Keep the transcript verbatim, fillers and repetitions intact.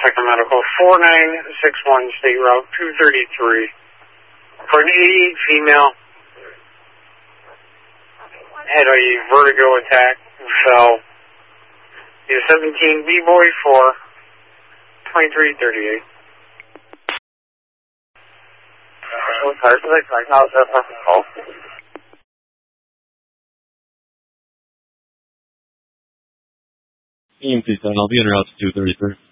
Second Medical, four nine six one, State Route two thirty-three. For an eighty-eight female, had a vertigo attack, fell. He's a seventeen B-boy for twenty-three thirty-eight. E M C seven, I'll be en route to two thirty-three.